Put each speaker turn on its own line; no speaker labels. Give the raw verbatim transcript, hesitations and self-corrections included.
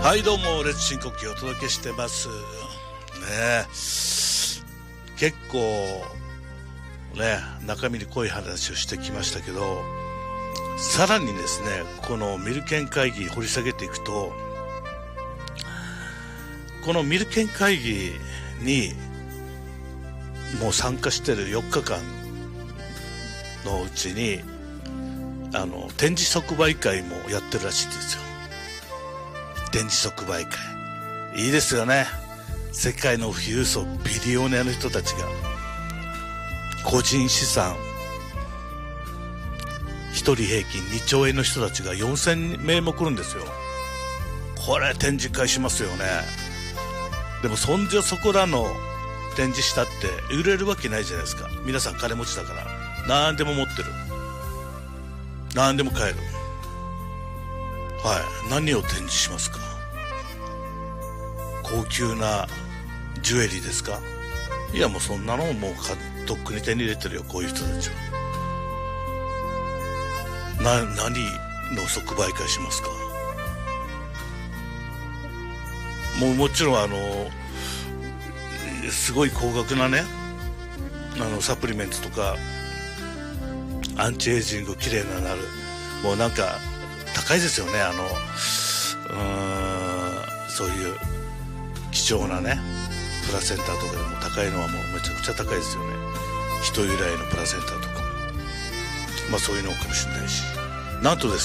はいどうも、レッツ深呼吸をお届けしてますね。え結構ね中身に濃い話をしてきましたけど、さらにですねこのミルケン会議掘り下げていくと、このミルケン会議にもう参加してるよっかかんのうちにあの展示即売会もやってるらしいんですよ。展示即売会いいですよね。世界の富裕層ビリオネアの人たちが個人資産ひとり平均にちょうえんの人たちがよんせんめいも来るんですよ。これ展示会しますよね。でもそんじょそこらの展示したって売れるわけないじゃないですか。皆さん金持ちだから何でも持ってる、何でも買える。はい、何を展示しますか。高級なジュエリーですか。いやもうそんなのもうとっくに手に入れてるよ、こういう人たちは。な何の即売会しますか。もうもちろんあのすごい高額なねあのサプリメントとかアンチエイジング綺麗ななるもうなんか高いですよね。あのうーんそういう貴重なねプラセンタとかでも高いのはもうめちゃくちゃ高いですよね。人由来のプラセンタとかまあそういうのかもしれないし、なんとです